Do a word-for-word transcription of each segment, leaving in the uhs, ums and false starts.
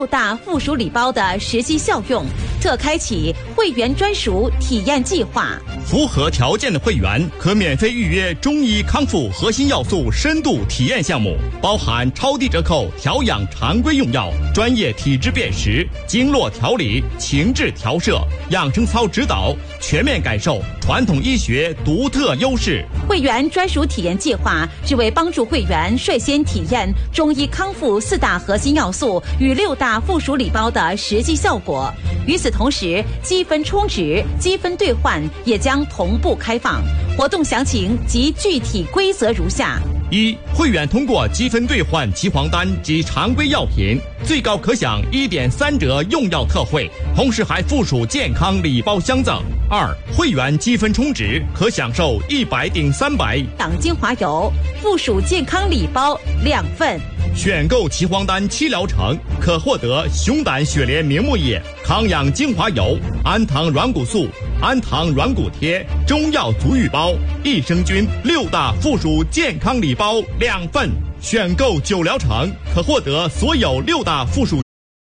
六大附属礼包的实际效用，特开启会员专属体验计划。 符合条件的会员可免费预约中医康复核心要素深度体验项目，包含超低折扣调养常规用药、专业体质辨识、经络调理、情志调摄、养生操指导，全面感受传统医学独特优势。 会员专属体验计划是为帮助会员率先体验中医康复四大核心要素与六大附属礼包的实际效果。与此同时，积分充值、积分兑换也将同步开放。活动详情及具体规则如下： 一、会员通过积分兑换齐黄丹及常规药品，最高可享一点三折用药特惠，同时还附属健康礼包相赠。二、会员积分充值可享受一百顶三百党精华油，附属健康礼包两份。 选购齐黄丹七疗程，可获得熊胆血莲明目液、康养精华油、安糖软骨素、安糖软骨贴、中药足浴包、益生菌六大附属健康礼包两份。选购九疗程，可获得所有六大附属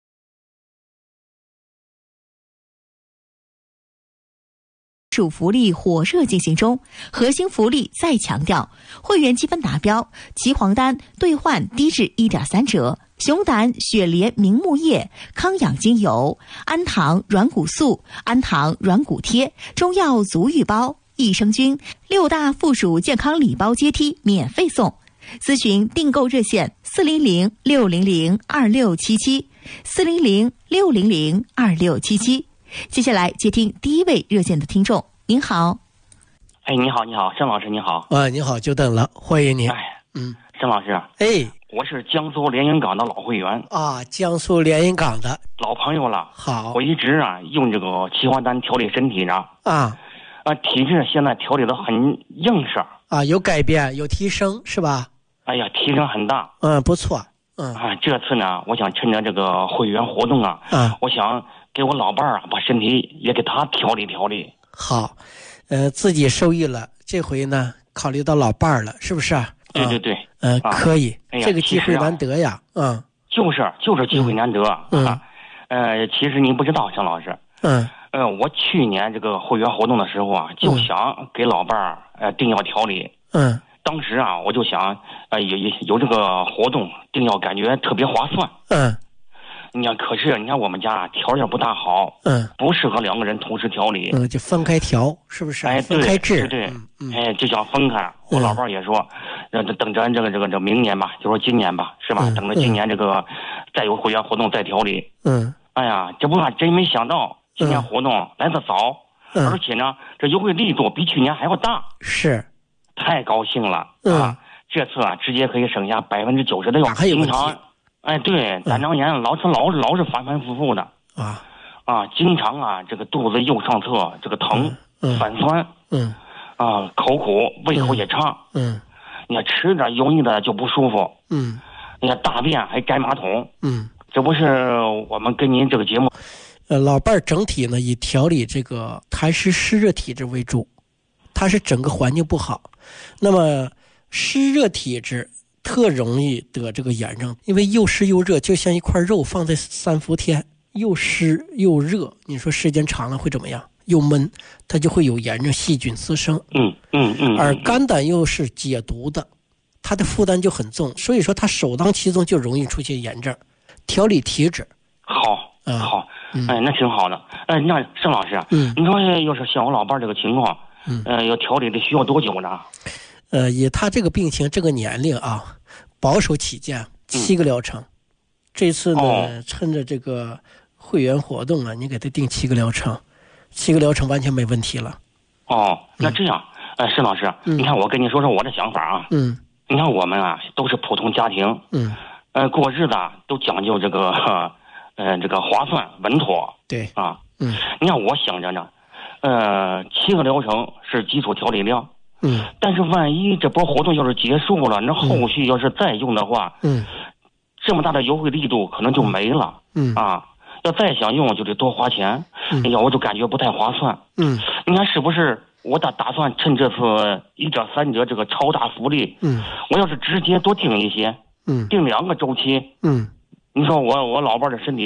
属福利火热进行中，核心福利再强调，会员积分达标，齐黄丹兑换低至 一点三折，熊胆血莲明目液、康养精油、安糖软骨素、安糖软骨贴、中药足浴包、益生菌六大附属健康礼包阶梯免费送。咨询订购热线四零零六零零二六七七四零零六零零二六七七。接下来接听第一位热线的听众，您好。 哎，你好，你好，盛老师，你好。 啊，你好，久等了，欢迎您。 哎， 嗯， 盛老师， 哎， 我是江苏连云港的老会员啊，江苏连云港的老朋友了。 好， 我一直啊用这个齐黄丹调理身体呢。 啊， 啊，体质现在调理的很硬实。 啊，有改变，有提升，是吧？ 哎呀，提升很大。 嗯，不错。嗯啊，这次呢，我想趁着这个会员活动啊， 嗯， 我想给我老伴儿啊，把身体也给他调理调理。 好，呃，自己受益了，这回呢，考虑到老伴儿了，是不是？ 对对对。 嗯、呃啊，可以、 哎， 这个机会难得呀。嗯， 就是就是机会难得。 嗯。 啊、呃，其实您不知道，向老师。 嗯。 呃，我去年这个会员活动的时候啊，就想给老伴儿呃订药调理。 嗯。 当时啊，我就想，呃，有有有这个活动订药，感觉特别划算。 嗯。 你看，可是你看我们家条件不大好， 嗯， 不适合两个人同时调理， 嗯，就分开调，是不是？ 哎， 分开治， 对对， 嗯嗯、 哎，就想分开。我老伴儿也说，呃、嗯，等着这个这个这明年吧，就说今年吧，是吧？ 嗯、 等着今年这个、嗯、再有会员活动再调理。 嗯， 哎呀，这不还真没想到今年活动来得早， 嗯、 而且呢，这优惠力度比去年还要大， 是， 太高兴了、 嗯、 啊！这次啊，直接可以省下百分之九十的药， 还有经常。哎，对，咱当年老是老是老是反反复复的啊啊，经常啊，这个肚子右上侧这个疼、 嗯、 反酸， 嗯啊，口苦，胃口也差， 嗯， 你看吃点油腻的就不舒服， 嗯， 你看大便还粘马桶， 嗯， 这不是我们跟您这个节目， 呃，老伴儿整体呢以调理这个痰湿湿热体质为主，它是整个环境不好，那么湿热体质。特容易得这个炎症，因为又湿又热，就像一块肉放在三伏天，又湿又热，你说时间长了会怎么样？又闷，它就会有炎症，细菌滋生。 嗯嗯嗯。 而肝胆又是解毒的，它的负担就很重，所以说它首当其冲就容易出现炎症。调理体质。 好， 嗯、 好，哎，那挺好的。哎，那盛老师， 嗯， 你说要是像我老伴这个情况， 嗯， 呃，要调理得需要多久呢？ 呃，以他这个病情、这个年龄啊。保守起见，七个疗程。嗯、这次呢、哦，趁着这个会员活动啊，你给他定七个疗程，七个疗程完全没问题了。 哦，那这样，嗯、呃，沈老师， 嗯、 你看我跟你说说我的想法啊。 嗯。 你看我们啊都是普通家庭， 嗯， 呃，过日子都讲究这个，呃，这个划算稳妥。 对。 啊。 嗯。 你看我想着呢，呃，七个疗程是基础调理量。 嗯， 但是万一这波活动要是结束了，那后续要是再用的话， 嗯， 这么大的优惠力度可能就没了， 嗯啊，要再想用就得多花钱， 嗯、 哎呀，我就感觉不太划算， 嗯， 你看是不是？我打打算趁这次一点三折这个超大福利， 嗯， 我要是直接多订一些， 嗯， 订两个周期， 嗯， 你说我我老伴的身体